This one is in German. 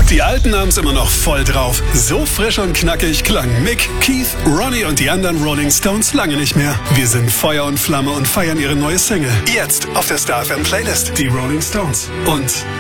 Die Alten haben's immer noch voll drauf. So frisch und knackig klangen Mick, Keith, Ronnie und die anderen Rolling Stones lange nicht mehr. Wir sind Feuer und Flamme und feiern ihre neue Single. Jetzt auf der Star FM Playlist. Die Rolling Stones. Und